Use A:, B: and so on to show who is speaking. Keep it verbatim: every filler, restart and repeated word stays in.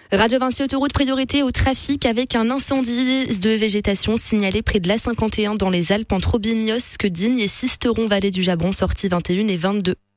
A: Radio Vinci Autoroute, priorité au trafic avec un incendie de végétation signalé près de l'A cinquante et un dans les Alpes entre Aubignos, Digne et Sisteron, vallée du Jabron, sortie vingt et une et vingt-deux.